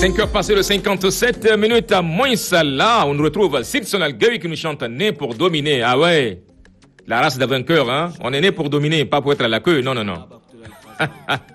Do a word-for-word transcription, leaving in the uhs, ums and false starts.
cinq heures passées de cinquante-sept minutes à moins ça là, on nous retrouve Simpson Algueuil qui nous chante Né pour dominer. Ah ouais, la race des vainqueurs, hein. On est né pour dominer, pas pour être à la queue, non, non, non.